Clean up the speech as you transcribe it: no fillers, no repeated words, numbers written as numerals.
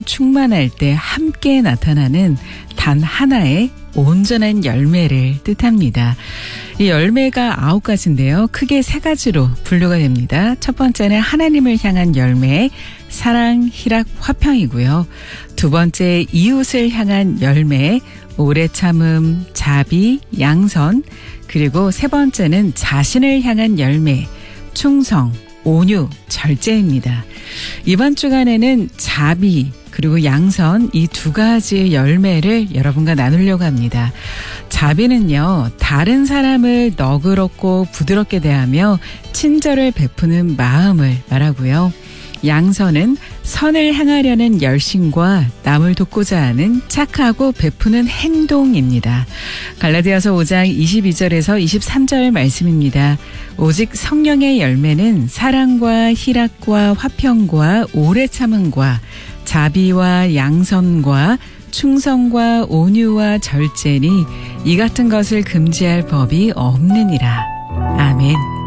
충만할 때 함께 나타나는 단 하나의 온전한 열매를 뜻합니다. 이 열매가 9가지인데요. 크게 3가지로 분류가 됩니다. 첫 번째는 하나님을 향한 열매, 사랑, 희락, 화평이고요. 두 번째 이웃을 향한 열매, 오래 참음, 자비, 양선. 그리고 세 번째는 자신을 향한 열매, 충성, 온유, 절제입니다. 이번 주간에는 자비 그리고 양선 이 2가지의 열매를 여러분과 나누려고 합니다. 자비는요, 다른 사람을 너그럽고 부드럽게 대하며 친절을 베푸는 마음을 말하고요. 양선은 선을 향하려는 열심과 남을 돕고자 하는 착하고 베푸는 행동입니다. 갈라디아서 5장 22절에서 23절 말씀입니다. 오직 성령의 열매는 사랑과 희락과 화평과 오래 참음과 자비와 양선과 충성과 온유와 절제니 이 같은 것을 금지할 법이 없느니라. 아멘.